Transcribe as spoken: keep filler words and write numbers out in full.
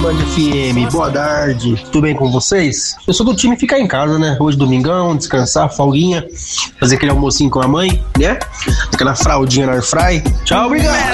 Band F M, boa tarde, tudo bem com vocês? Eu sou do time ficar em casa, né? Hoje domingão, descansar, folguinha, fazer aquele almocinho com a mãe, né? Aquela fraldinha na airfry. Tchau, obrigado!